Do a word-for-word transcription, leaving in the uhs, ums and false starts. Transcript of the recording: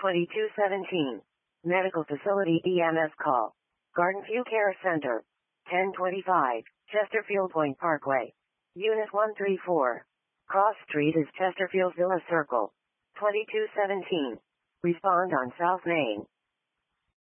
twenty-two seventeen. Medical Facility E M S call. Garden View Care Center. ten twenty-five. Chesterfield Point Parkway. Unit one three four. Cross Street is Chesterfield Villa Circle. twenty-two seventeen. Respond on South Main.